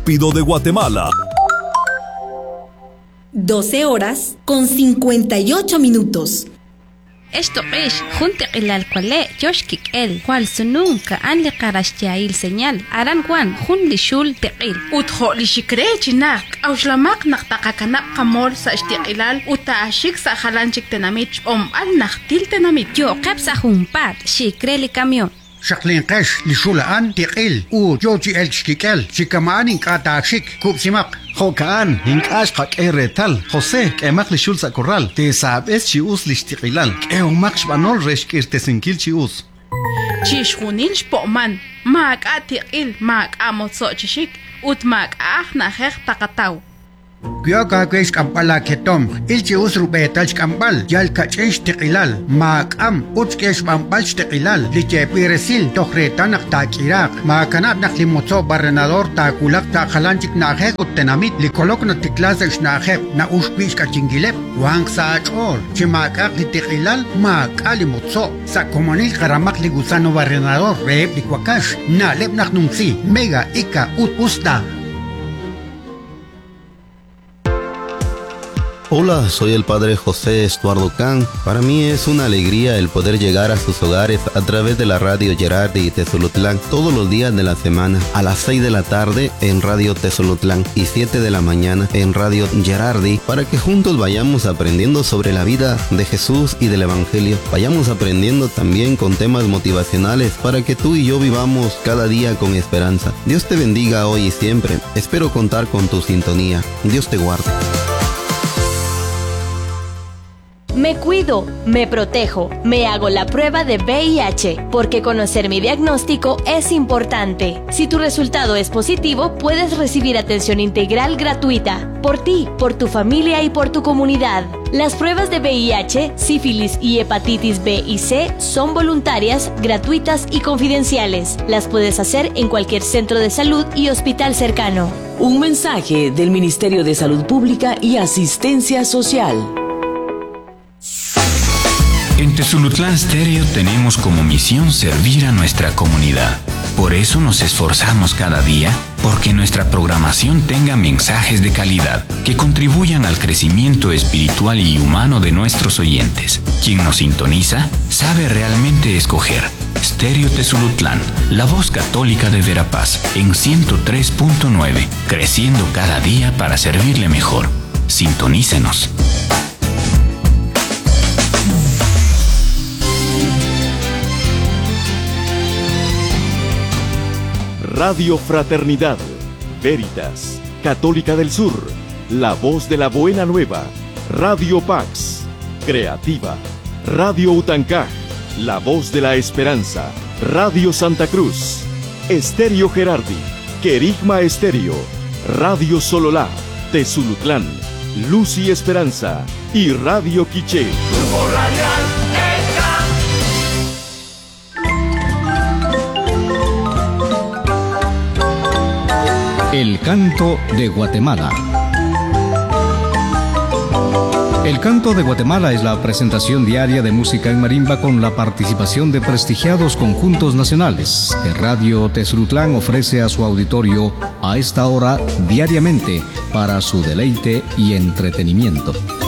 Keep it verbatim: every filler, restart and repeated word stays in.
Rápido de Guatemala. doce horas con cincuenta y ocho minutos. Esto es junte el cuale yoshkik el cual sununca an le qarashtiail señal aran wan jun li shul teqil utjo li shikrech nak auslamak naqtaqakanap qamol sa ishtiqilal utaashik sa halanchik tenamich om al naqtil tenamit yo qabsa junpat shikreli camion شقلين قش لشولان تقيل او جوجي الشكيكال شكمان قاتاشيك كوب سماق خوكان هنكاش قاك ايرتال خوسي كيماق لشول ساكورال تيساب اس شيوس لشتقيلال كيو ماقش بانول رشكير تسنكيل شيوس تشيشخونين شبومان ماك اتقيل ماك اموتسو تشيك اوت ماك اخنا خيخ تقطاو Gyoka kwesh kampala ketom ilchi usrube talch kampal yal kachish tiqilal maakam uchkesh bampal tiqilal liche piresil tohretanak takirak maakanat naklimotso barrenador takulak ta khalanchik nakhek uttenamit likolok na tiklasesh nakhek na ushpish kachingilep wang saachol chimakak tiqilal maakalimozo sa komonil karamak ligusano barrenador reb likwakash na lep naknumsi mega ika ut usta. Hola, soy el padre José Estuardo Can. Para mí es una alegría el poder llegar a sus hogares a través de la radio Gerardi y Tezolutlán todos los días de la semana, a las seis de la tarde en Radio Tezolutlán y siete de la mañana en Radio Gerardi, para que juntos vayamos aprendiendo sobre la vida de Jesús y del Evangelio. Vayamos aprendiendo también con temas motivacionales para que tú y yo vivamos cada día con esperanza. Dios te bendiga hoy y siempre. Espero contar con tu sintonía. Dios te guarde. Me cuido, me protejo, me hago la prueba de V I H, porque conocer mi diagnóstico es importante. Si tu resultado es positivo, puedes recibir atención integral gratuita, por ti, por tu familia y por tu comunidad. Las pruebas de V I H, sífilis y hepatitis B y C son voluntarias, gratuitas y confidenciales. Las puedes hacer en cualquier centro de salud y hospital cercano. Un mensaje del Ministerio de Salud Pública y Asistencia Social. En Tezolutlán Stereo tenemos como misión servir a nuestra comunidad. Por eso nos esforzamos cada día porque nuestra programación tenga mensajes de calidad que contribuyan al crecimiento espiritual y humano de nuestros oyentes. Quien nos sintoniza sabe realmente escoger. Stereo Tezolutlán, la voz católica de Verapaz, en ciento tres punto nueve, creciendo cada día para servirle mejor. Sintonícenos. Radio Fraternidad, Veritas, Católica del Sur, La Voz de la Buena Nueva, Radio Pax, Creativa, Radio Utancaj, La Voz de la Esperanza, Radio Santa Cruz, Estéreo Gerardi, Querigma Estéreo, Radio Sololá, Tezulutlán, Luz y Esperanza y Radio Quiché. Grupo Radial El Canto de Guatemala. El Canto de Guatemala es la presentación diaria de música en marimba con la participación de prestigiados conjuntos nacionales que Radio Tezolutlán ofrece a su auditorio a esta hora diariamente para su deleite y entretenimiento.